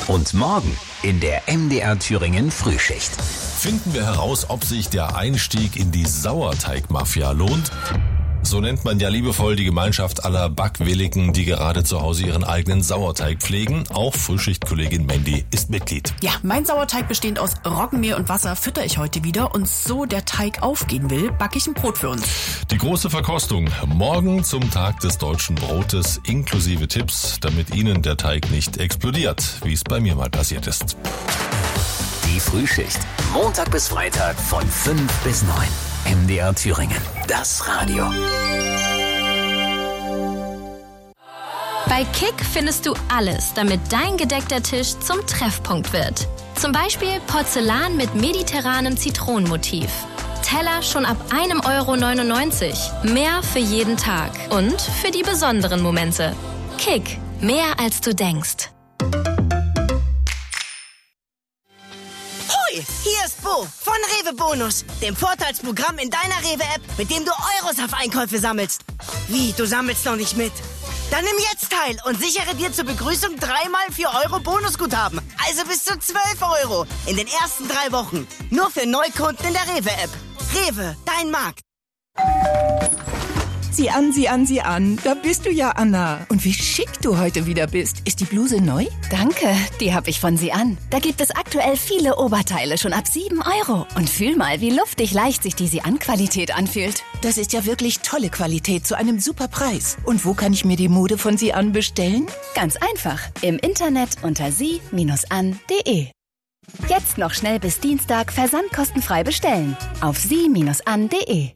Und morgen in der MDR Thüringen Frühschicht. Finden wir heraus, ob sich der Einstieg in die Sauerteigmafia lohnt? So nennt man ja liebevoll die Gemeinschaft aller Backwilligen, die gerade zu Hause ihren eigenen Sauerteig pflegen. Auch Frühschichtkollegin Mandy ist Mitglied. Ja, mein Sauerteig bestehend aus Roggenmehl und Wasser fütter ich heute wieder. Und so der Teig aufgehen will, backe ich ein Brot für uns. Die große Verkostung morgen zum Tag des deutschen Brotes inklusive Tipps, damit Ihnen der Teig nicht explodiert, wie es bei mir mal passiert ist. Die Frühschicht. Montag bis Freitag von 5 bis 9. MDR Thüringen. Das Radio. Bei Kick findest du alles, damit dein gedeckter Tisch zum Treffpunkt wird. Zum Beispiel Porzellan mit mediterranem Zitronenmotiv. Teller schon ab 1,99 €. Mehr für jeden Tag und für die besonderen Momente. Kick. Mehr als du denkst. Hier ist Bo von Rewe Bonus, dem Vorteilsprogramm in deiner Rewe-App, mit dem du Euros auf Einkäufe sammelst. Wie, du sammelst noch nicht mit? Dann nimm jetzt teil und sichere dir zur Begrüßung 3x 4 € Bonusguthaben. Also bis zu 12 € in den ersten 3 Wochen. Nur für Neukunden in der Rewe-App. Rewe, dein Markt. Sieh an. Da bist du ja, Anna. Und wie schick du heute wieder bist. Ist die Bluse neu? Danke, die habe ich von Sie an. Da gibt es aktuell viele Oberteile schon ab 7 €. Und fühl mal, wie luftig leicht sich die Sie an Qualität anfühlt. Das ist ja wirklich tolle Qualität zu einem super Preis. Und wo kann ich mir die Mode von Sie an bestellen? Ganz einfach. Im Internet unter sie-an.de. Jetzt noch schnell bis Dienstag versandkostenfrei bestellen. Auf sie-an.de.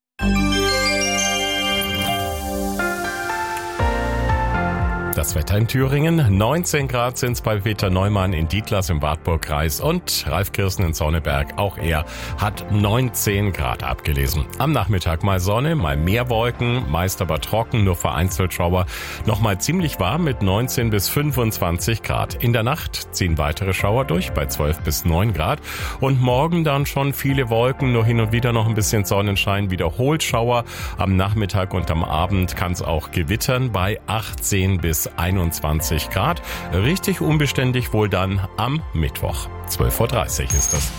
Das Wetter in Thüringen. 19 Grad sind es bei Peter Neumann in Dietlas im Wartburgkreis und Ralf Kirsten in Sonneberg. Auch er hat 19 Grad abgelesen. Am Nachmittag mal Sonne, mal mehr Wolken, meist aber trocken, nur vereinzelt Schauer. Nochmal ziemlich warm mit 19 bis 25 Grad. In der Nacht ziehen weitere Schauer durch bei 12 bis 9 Grad. Und morgen dann schon viele Wolken, nur hin und wieder noch ein bisschen Sonnenschein, wiederholt Schauer. Am Nachmittag und am Abend kann es auch gewittern bei 18 bis 21 Grad. Richtig unbeständig wohl dann am Mittwoch. 12:30 Uhr ist das.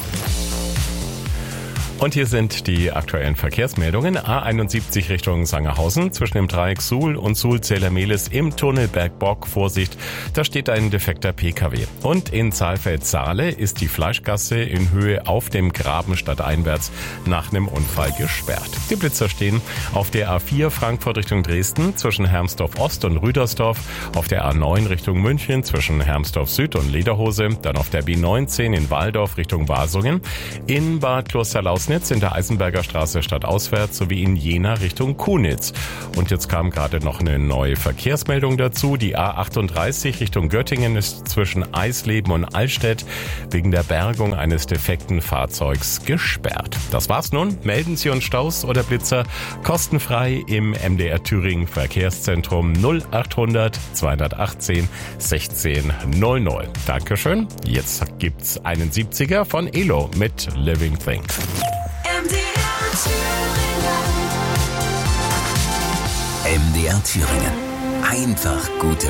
Und hier sind die aktuellen Verkehrsmeldungen. A71 Richtung Sangerhausen zwischen dem Dreieck Suhl und Suhl-Zählermehlis im Tunnel Bergbock. Vorsicht, da steht ein defekter PKW. Und in Saalfeld-Saale ist die Fleischgasse in Höhe auf dem Graben stadteinwärts nach einem Unfall gesperrt. Die Blitzer stehen auf der A4 Frankfurt Richtung Dresden zwischen Hermsdorf Ost und Rüdersdorf, auf der A9 Richtung München zwischen Hermsdorf Süd und Lederhose, dann auf der B19 in Walldorf Richtung Wasungen, in Bad Klosterlausnitz in der Eisenberger Straße stadtauswärts sowie in Jena Richtung Kunitz. Und jetzt kam gerade noch eine neue Verkehrsmeldung dazu. Die A38 Richtung Göttingen ist zwischen Eisleben und Allstedt wegen der Bergung eines defekten Fahrzeugs gesperrt. Das war's nun. Melden Sie uns Staus oder Blitzer kostenfrei im MDR Thüringen Verkehrszentrum 0800 218 1600. Dankeschön. Jetzt gibt's einen 70er von Elo mit Living Thing. MDR Thüringen. Einfach gute